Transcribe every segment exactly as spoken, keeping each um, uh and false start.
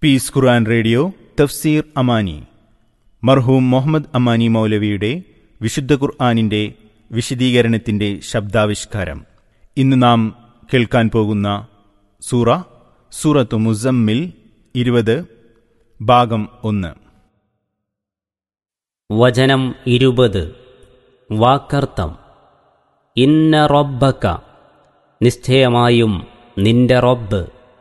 Piece ഖുർആൻ radio തഫ്സീർ അമാനി. മർഹൂം മുഹമ്മദ് അമാനി മൗലവിയുടെ വിശുദ്ധ ഖുർആനിൻ്റെ വിശദീകരണത്തിൻ്റെ ശബ്ദാവിഷ്കാരം. ഇന്ന് നാം കേൾക്കാൻ പോകുന്ന സൂറ സൂറത്തു മുസമ്മിൽ ഇരുപത്, ഭാഗം ഒന്ന്. വചനം ഇരുപത്. വാക്കർത്ഥം. ഇന്ന റബ്ബക, നിശ്ചയമായും നിന്റെ റബ്ബ്,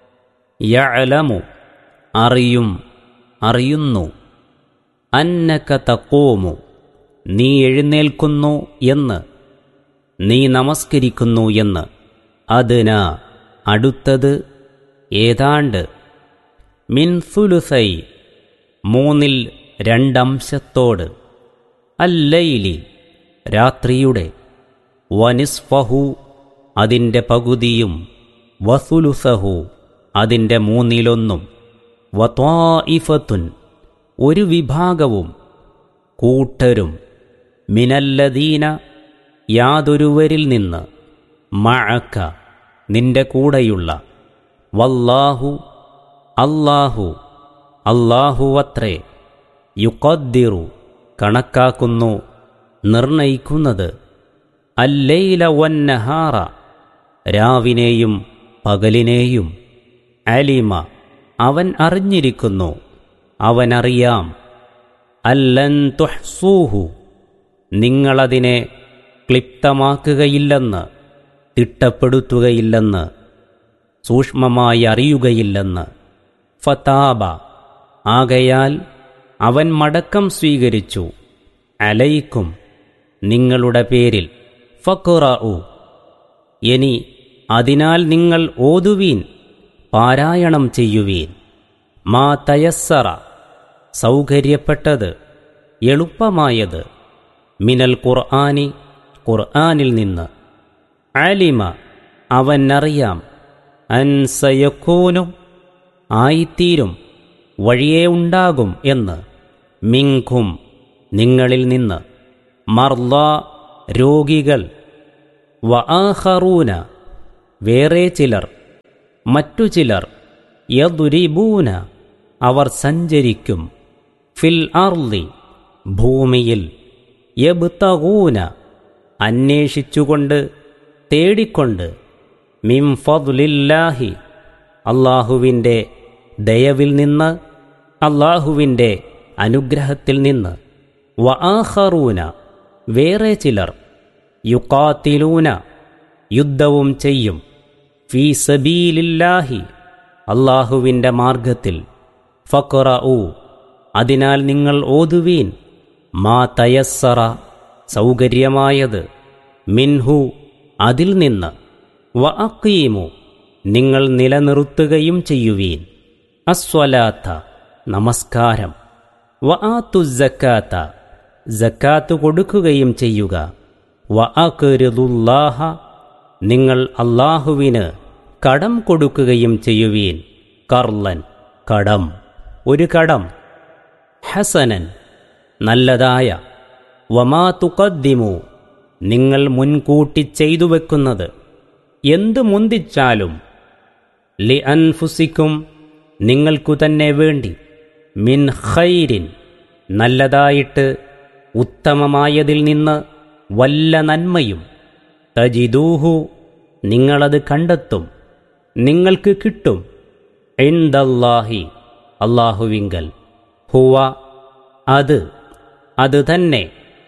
യഅലമു, അറിയും, അറിയുന്നു, അന്നക തഖൂമു, നീ എഴുന്നേൽക്കുന്നു എന്ന്, നീ നമസ്കരിക്കുന്നു എന്ന്, അദ്ന, അടുത്തത്, ഏതാണ്ട്, മിൻ സുലുസൈ, മൂന്നിൽ രണ്ടംശത്തോട്, അല്ലൈലി, രാത്രിയുടെ, വനിസ്ഫഹു, അതിൻ്റെ പകുതിയും, വസുലുസഹു, അതിൻ്റെ മൂന്നിലൊന്നും, വത്വാഇഫത്തുൻ, ഒരു വിഭാഗവും, കൂട്ടരും, മിനല്ലദീന, യാതൊരുവരിൽ നിന്ന്, മഅക, നിന്റെ കൂടെയുള്ള, വല്ലാഹു, അല്ലാഹു, അല്ലാഹുവത്രേ, യുഖദ്ദിറു, കണക്കാക്കുന്നു, നിർണയിക്കുന്നത്, അല്ലൈല വന്നഹാറ, രാവിനെയും പകലിനെയും, അലിമ, അവൻ അറിഞ്ഞിരിക്കുന്നു, അവനറിയാം, അല്ലൻ തുഹ്സൂഹു, നിങ്ങളതിനെ ക്ലിപ്തമാക്കുകയില്ലെന്ന്, തിട്ടപ്പെടുത്തുകയില്ലെന്ന്, സൂക്ഷ്മമായി അറിയുകയില്ലെന്ന്, ഫതാബ, ആകയാൽ അവൻ മടക്കം സ്വീകരിച്ചു, അലൈക്കും, നിങ്ങളുടെ പേരിൽ, ഫഖ്റഉ, ഇനി അതിനാൽ നിങ്ങൾ ഓതുവീൻ, പാരായണം ചെയ്യുവീൻ, മാ തയസ്സറ, സൗകര്യപ്പെട്ടത്, എളുപ്പമായത്, മിനൽ ഖുർആനി, ഖുർആനിൽ നിന്ന്, അലിമ, അവനറിയാം, അൻ സയകൂനു, ആയിത്തീരും, വഴിയേ ഉണ്ടാകും എന്ന്, മിൻകും, നിങ്ങളിൽ നിന്ന്, മർള, രോഗികൾ, വആഖറൂന, വേറെ ചിലർ, മറ്റു ചിലർ, യദ്രിബൂന, അവർ സഞ്ചരിക്കും, ഫിൽ അർളി, ഭൂമിയിൽ, യബ്തഗൂന, അന്വേഷിച്ചുകൊണ്ട്, തേടിക്കൊണ്ട്, മിൻ ഫദ്ലില്ലാഹി, അല്ലാഹുവിൻ്റെ ദയവിൽ നിന്ന്, അല്ലാഹുവിൻ്റെ അനുഗ്രഹത്തിൽ നിന്ന്, വആഖറൂന, വേറെ ചിലർ, യുഖാതിലൂന, യുദ്ധവും ചെയ്യും, ഫീ സബീലില്ലാഹി, അല്ലാഹുവിൻ്റെ മാർഗത്തിൽ, ഫഖ്റഉ, അതിനാൽ നിങ്ങൾ ഓതുവീൻ, മാ തയസ്സറ, സൗകര്യമായത്, മിൻഹു, അതിൽ നിന്ന്, വഅഖീമു, നിങ്ങൾ നിലനിർത്തുകയും ചെയ്യുവീൻ, അസ്വലാത്ത, നമസ്കാരം, വആതു സക്കാത്ത, സക്കാത്ത് കൊടുക്കുകയും ചെയ്യുക, വഅഖ്റിദുല്ലാഹ, നിങ്ങൾ അല്ലാഹുവിന് കടം കൊടുക്കുകയും ചെയ്യുവീൻ, കർലൻ, കടം, ഒരു കടം, ഹസനൻ, നല്ലതായ, വമാ തുഖദ്ദിമു, നിങ്ങൾ മുൻകൂട്ടി ചെയ്തു വെക്കുന്നത്, എന്തു മുന്തിച്ചാലും, ലി അൻഫുസിക്കും, നിങ്ങൾക്കു തന്നെ വേണ്ടി, മിൻ ഖൈരിൻ, നല്ലതായിട്ട്, ഉത്തമമായതിൽ നിന്ന് വല്ല നന്മയും, തജിദൂഹു, നിങ്ങളത് കണ്ടെത്തും, നിങ്ങൾക്ക് കിട്ടും, ഇൻദല്ലാഹി, അല്ലാഹുവിങ്കൽ, ഹുവ, അത്, അത് തന്നെ,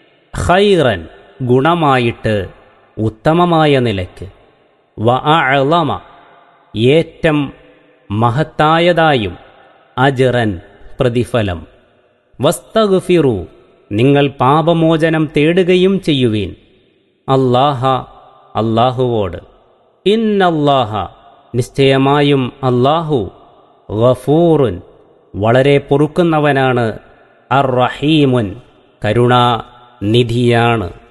ഖൈറൻ, ഗുണമായിട്ട്, ഉത്തമമായ നിലയ്ക്ക്, വഅഅളമ, ഏറ്റം മഹത്തായതായും, അജ്റൻ, പ്രതിഫലം, വസ്തഗ്ഫിറു, നിങ്ങൾ പാപമോചനം തേടുകയും ചെയ്യുവീൻ, അല്ലാഹ, അല്ലാഹുവോട്, ഇന്നല്ലാഹ, നിശ്ചയമായും അല്ലാഹു, ഗഫൂറുൻ, വളരെ പൊറുക്കുന്നവനാണ്, അർ റഹീമുൻ, കരുണാനിധിയാണ്.